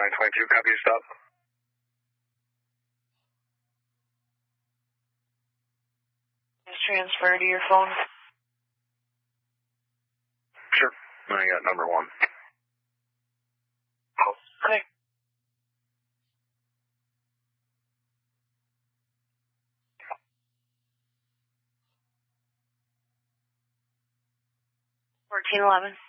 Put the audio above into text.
922, copy your stop. Just transfer to your phone. Sure. I got number 1. Okay. $14.11.